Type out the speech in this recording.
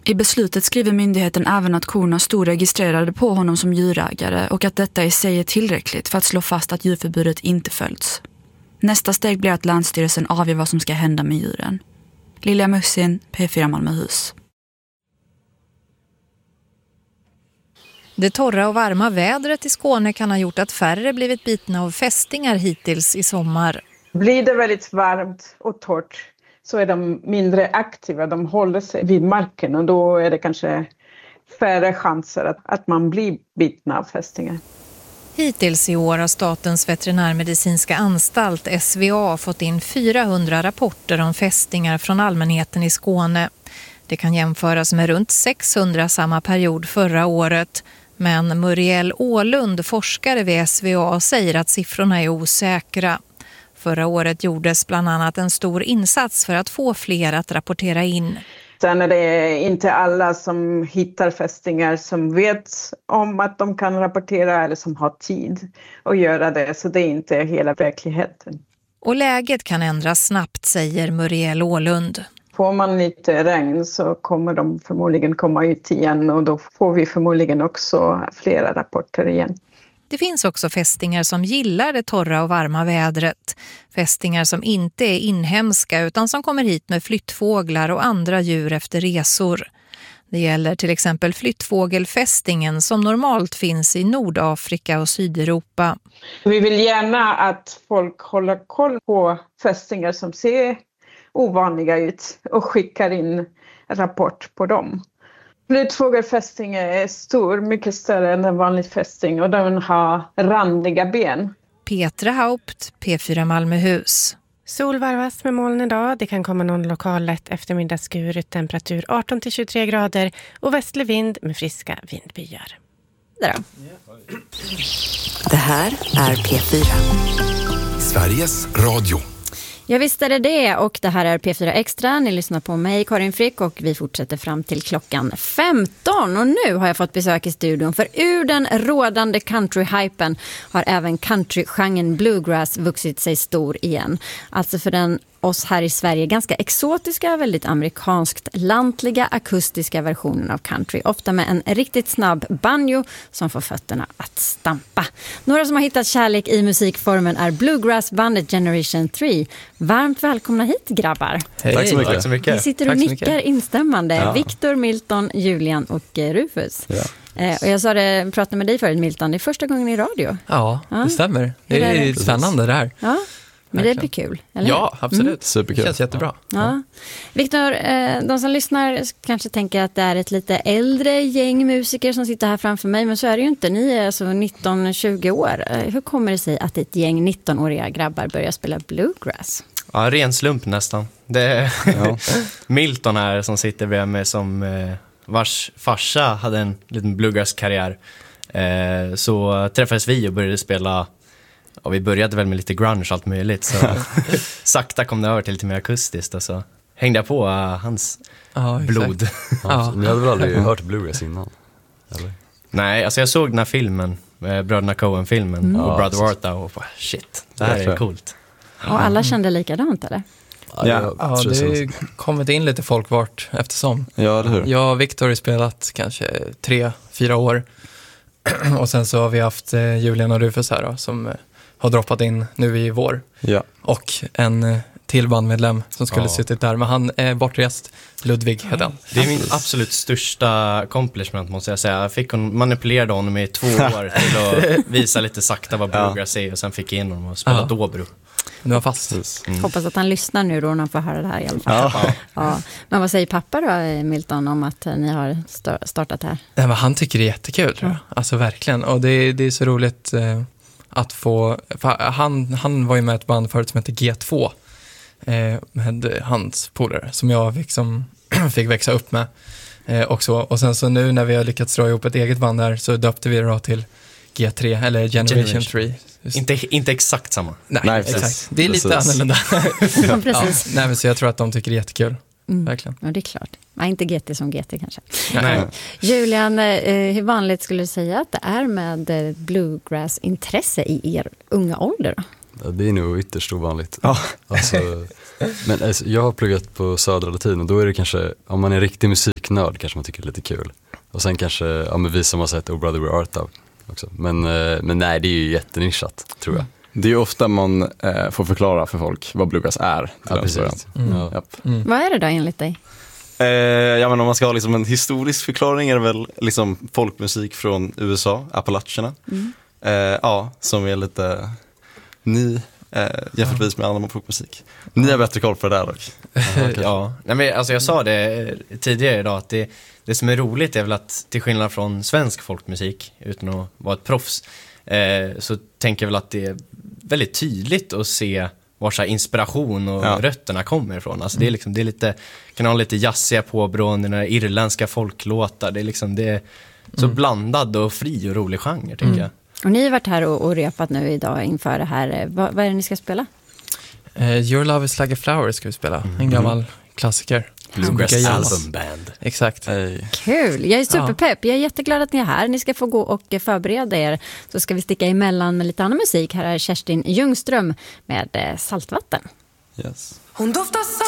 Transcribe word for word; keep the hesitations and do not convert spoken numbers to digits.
I beslutet skriver myndigheten även att korna stod registrerade på honom som djurägare och att detta i sig är tillräckligt för att slå fast att djurförbudet inte följts. Nästa steg blir att Länsstyrelsen avgör vad som ska hända med djuren. Lilja Mussin, P fyra Malmöhus. Det torra och varma vädret i Skåne kan ha gjort att färre blivit bitna av fästingar hittills i sommar. Blir det väldigt varmt och torrt så är de mindre aktiva. De håller sig vid marken och då är det kanske färre chanser att, att man blir bitna av fästingar. Hittills i år har Statens veterinärmedicinska anstalt S V A fått in fyrahundra rapporter om fästingar från allmänheten i Skåne. Det kan jämföras med runt sexhundra samma period förra året. Men Muriel Ålund, forskare vid S V A, säger att siffrorna är osäkra. Förra året gjordes bland annat en stor insats för att få fler att rapportera in. Sen är det inte alla som hittar fästingar som vet om att de kan rapportera eller som har tid att göra det. Så det är inte hela verkligheten. Och läget kan ändras snabbt, säger Muriel Ålund. Får man lite regn så kommer de förmodligen komma ut igen och då får vi förmodligen också flera rapporter igen. Det finns också fästingar som gillar det torra och varma vädret. Fästingar som inte är inhemska utan som kommer hit med flyttfåglar och andra djur efter resor. Det gäller till exempel flyttfågelfästingen som normalt finns i Nordafrika och Sydeuropa. Vi vill gärna att folk håller koll på fästingar som ser ovanliga ut och skickar in rapport på dem. Flyttfågelfästing är stor, mycket större än en vanlig fästing och den har randiga ben. Petra Haupt, P fyra Malmöhus. Sol varvas med moln idag. Det kan komma någon lokal lätt eftermiddagsskur, temperatur arton till tjugotre grader och västlig vind med friska vindbyar. Där då. Det här är P fyra. Sveriges Radio. Ja, visst är det det, och det här är P fyra Extra. Ni lyssnar på mig, Karin Frick, och vi fortsätter fram till klockan femton. Och nu har jag fått besök i studion, för ur den rådande country-hypen har även country-genren bluegrass vuxit sig stor igen. Alltså för den oss här i Sverige ganska exotiska, väldigt amerikanskt lantliga akustiska versionen av country, ofta med en riktigt snabb banjo som får fötterna att stampa. Några som har hittat kärlek i musikformen är bluegrassbandet Generation tre. Varmt välkomna hit, grabbar. Hej. Tack så mycket. Tack så mycket. Vi sitter och nickar instämmande. Ja. Victor, Milton, Julian och Rufus. Ja. Eh, och jag sa det, pratade med dig förut, Milton, det är första gången i radio. Ja, ja. Det stämmer. Det är, är det? Spännande det här. Ja. Men det blir kul, eller? Ja, absolut. Mm. Superkul. Det känns jättebra. Ja. Ja. Victor, de som lyssnar kanske tänker att det är ett lite äldre gäng musiker som sitter här framför mig, men så är det ju inte. Ni är alltså nitton tjugo år. Hur kommer det sig att ett gäng nitton-åriga grabbar börjar spela bluegrass? Ja, ren slump nästan. Det är ja. Milton här som sitter bredvid mig, som vars farsa hade en liten bluegrass-karriär. Så träffades vi och började spela. Och vi började väl med lite grunge och allt möjligt. Så sakta kom det över till lite mer akustiskt. Och så hängde jag på uh, hans ja, blod. Ja, ni hade väl aldrig hört bluegrass innan? Eller? Nej, alltså jag såg den här filmen. Eh, Bröderna Coen-filmen. Mm. Och Brother Warta. Och bara, shit, det här är coolt. Och alla kände likadant, eller? Ja, ja, ja det har kommit in lite folk vart eftersom. Ja, det hur? Jag och Victor har spelat kanske tre, fyra år. Och sen så har vi haft eh, Julian och Rufus här då, som... Eh, har droppat in nu i vår. Ja. Och en till bandmedlem som skulle ja. suttit där. Men han är bortrest. Ludvig heter han. Det är min absolut största accomplishment, måste jag säga. Jag fick hon, manipulerade honom i två år till att visa lite sakta vad bluegrass är. Och sen fick jag in honom och spela ja. dobro. Nu var fast. Mm. Hoppas att han lyssnar nu då när han får höra det här i alla fall. Ja. Ja. Men vad säger pappa då, Milton, om att ni har startat här? Nej, men han tycker det är jättekul, tror jag. Alltså verkligen. Och det, det är så roligt... Eh, att få, han, han var ju med ett band förut som heter G två eh, med hans polare som jag liksom fick växa upp med eh, och, så. Och sen så nu när vi har lyckats dra ihop ett eget band där så döpte vi det då till G tre eller Generation tre. Inte, inte exakt samma. Nej, Nej exakt. Det är lite precis. Annorlunda. Ja, precis. Ja, nej, men så jag tror att de tycker det är jättekul. Mm. Verkligen. Ja, det är klart. Nej, inte G T som G T kanske. Nej. Julian, hur vanligt skulle du säga att det är med bluegrass-intresse i er unga ålder? Ja, det är nog ytterst ovanligt. Ja. Alltså, men alltså, jag har pluggat på Södra Latin och då är det kanske, om man är riktig musik folknörd kanske man tycker är lite kul. Och sen kanske, ja men vi som har sett Oh Brother Where Art Thou också. Men, eh, men nej, det är ju jättenischat, tror jag. Det är ju ofta man eh, får förklara för folk vad bluegrass är. Ja, precis. Mm. Ja. Mm. Vad är det då enligt dig? Eh, ja, men om man ska ha liksom en historisk förklaring är det väl liksom folkmusik från U S A, Appalacherna. Mm. Eh, ja, som är lite ny eh, jämförtvis med annan folkmusik. Ni har bättre koll på det där dock. Ja, nej, men alltså jag sa det tidigare idag att det, det som är roligt är väl att till skillnad från svensk folkmusik, utan att vara ett proffs, eh, så tänker jag väl att det är väldigt tydligt att se var så här inspiration och ja. rötterna kommer ifrån. Alltså det är liksom, det är lite, kan ha lite jazziga påbrån, den här irländska folklåtar, det är liksom, det är så mm. blandad och fri och rolig genre tycker mm. jag. Och ni har varit här och, och repat nu idag inför det här. Vad, vad är det ni ska spela? Uh, Your Love is Like a Flower ska vi spela. Mm. En gammal klassiker. Bluegrass album band. Exakt. Hey. Kul, jag är superpepp. Jag är jätteglad att ni är här. Ni ska få gå och förbereda er. Så ska vi sticka emellan med lite annan musik. Här är Kerstin Ljungström med Saltvatten. Yes. Hon doftar